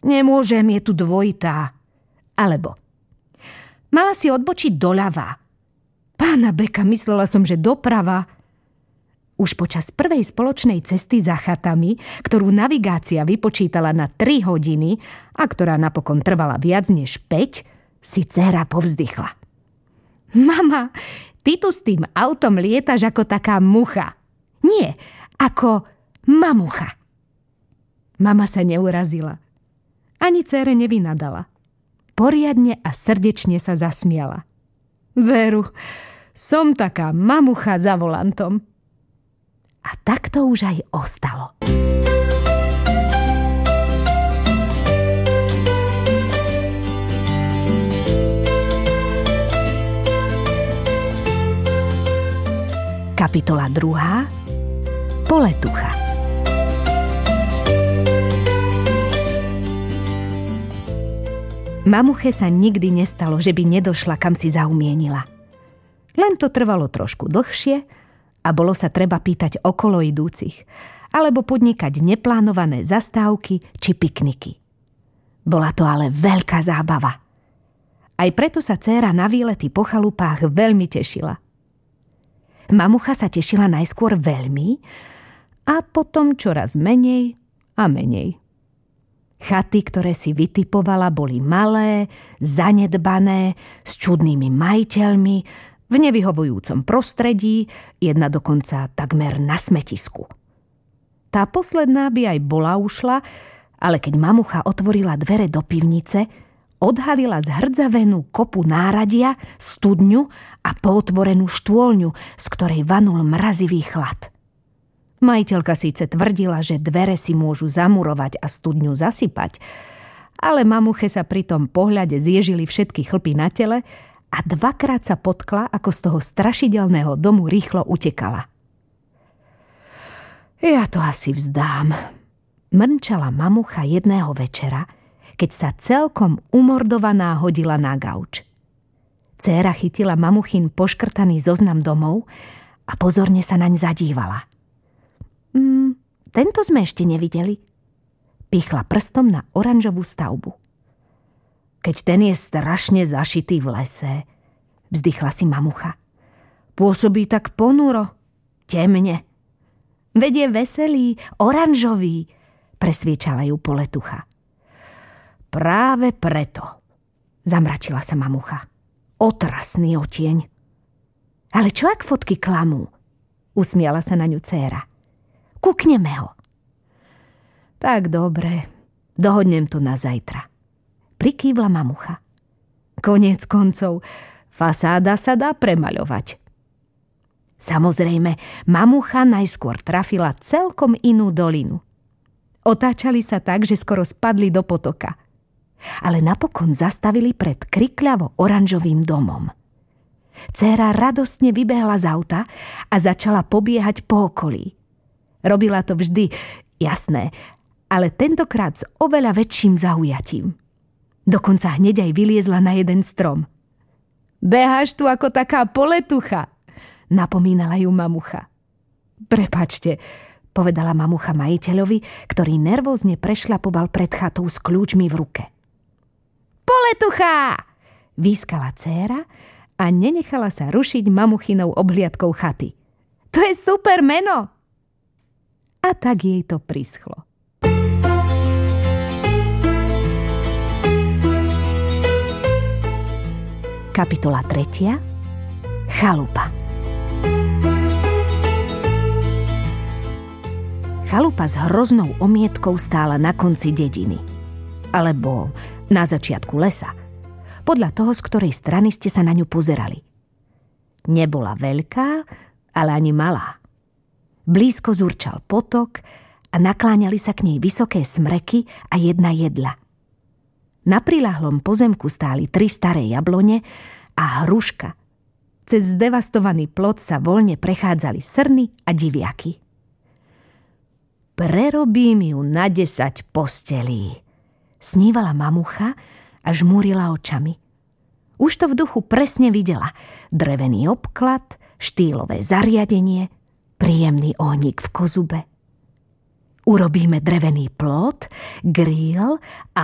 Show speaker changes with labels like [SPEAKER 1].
[SPEAKER 1] Nemôžem, je tu dvojitá. Alebo: Mala si odbočiť doľava. Pána Beka, myslela som, že doprava. Už počas prvej spoločnej cesty za chatami, ktorú navigácia vypočítala na 3 hodiny a ktorá napokon trvala viac než 5, si dcéra povzdychla. Mama, ty tu s tým autom lietaš ako taká mucha. Nie, ako mamucha. Mama sa neurazila. Ani dcére nevynadala. Poriadne a srdečne sa zasmiala. Veru, som taká mamucha za volantom. A tak to už aj ostalo. Kapitola 2. Poletucha. Mamuche sa nikdy nestalo, že by nedošla, kam si zaumienila. Len to trvalo trošku dlhšie a bolo sa treba pýtať okolo idúcich, alebo podnikať neplánované zastávky či pikniky. Bola to ale veľká zábava. Aj preto sa dcéra na výlety po chalupách veľmi tešila. Mamucha sa tešila najskôr veľmi a potom čoraz menej a menej. Chaty, ktoré si vytipovala, boli malé, zanedbané, s čudnými majiteľmi, v nevyhovujúcom prostredí, jedna dokonca takmer na smetisku. Tá posledná by aj bola ušla, ale keď mamucha otvorila dvere do pivnice, odhalila zhrdzavenú kopu náradia, studňu a pootvorenú štôlňu, z ktorej vanul mrazivý chlad. Majiteľka síce tvrdila, že dvere si môžu zamurovať a studňu zasypať, ale mamuche sa pri tom pohľade zježili všetky chlpy na tele a 2-krát sa potkla, ako z toho strašidelného domu rýchlo utekala. Ja to asi vzdám, mrnčala mamucha jedného večera, keď sa celkom umordovaná hodila na gauč. Dcéra chytila mamuchin poškrtaný zoznam domov a pozorne sa naň zadívala. Tento sme ešte nevideli. Pichla prstom na oranžovú stavbu. Keď ten je strašne zašitý v lese, vzdychla si mamucha. Pôsobí tak ponuro, temne. Veď je veselý, oranžový, presviečala ju poletucha. Práve preto, zamračila sa mamucha. Otrasný otieň. Ale čo ak fotky klamú? Usmiala sa na ňu dcéra. Kúkneme ho. Tak dobre, dohodnem to na zajtra. Prikývla mamucha. Koniec koncov, fasáda sa dá premaľovať. Samozrejme, mamucha najskôr trafila celkom inú dolinu. Otáčali sa tak, že skoro spadli do potoka. Ale napokon zastavili pred krikľavo oranžovým domom. Dcéra radostne vybehla z auta a začala pobiehať po okolí. Robila to vždy, jasné, ale tentokrát s oveľa väčším zaujatím. Dokonca hneď aj vyliezla na jeden strom. Beháš tu ako taká poletucha, napomínala ju mamucha. Prepáčte, povedala mamucha majiteľovi, ktorý nervózne prešľapoval pred chatou s kľúčmi v ruke. Poletucha! Výskala dcéra a nenechala sa rušiť mamuchinou obhliadkou chaty. To je super meno! A tak jej to prischlo. Kapitola 3. Chalupa. Chalupa s hroznou omietkou stála na konci dediny. Alebo na začiatku lesa. Podľa toho, z ktorej strany ste sa na ňu pozerali. Nebola veľká, ale ani malá. Blízko zurčal potok a nakláňali sa k nej vysoké smreky a jedna jedla. Na priľahlom pozemku stáli 3 staré jablone a hruška. Cez zdevastovaný plot sa voľne prechádzali srny a diviaky. Prerobím ju na 10 postelí, snívala mamucha a žmúrila očami. Už to v duchu presne videla. Drevený obklad, štýlové zariadenie, príjemný ohník v kozube. Urobíme drevený plot, grill a